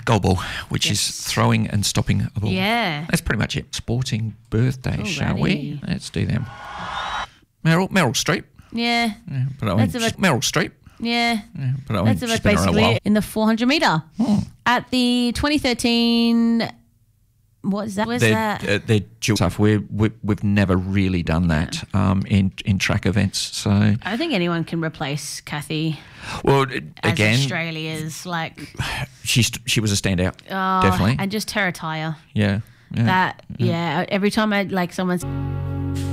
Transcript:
goalball, which is throwing and stopping a ball. Yeah. That's pretty much it. Sporting birthdays, shall we? Alrighty. Let's do them. Meryl Streep. Yeah. But I mean, That's about- Meryl Streep. Yeah. But I mean, That's she's about been around a while. basically in the 400 metre. At the 2013, what is that? Where's that? They're dual stuff. We've never really done that in track events. So, I think anyone can replace Kathy well, as again, Australia's she was a standout, definitely. and just her attire. Yeah. That every time I someone's